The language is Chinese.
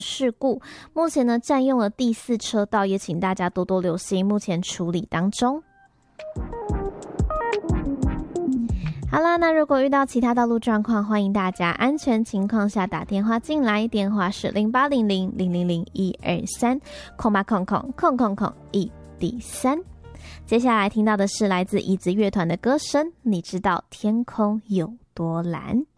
事故，目前呢占用了第4车道，也请大家多多留心，目前处理当中。好啦，那如果遇到其他道路状况，欢迎大家安全情况下打电话进来，电话是0800000123空八空空空空空1第3。接下来听到的是来自椅子乐团的歌声，你知道天空有多蓝？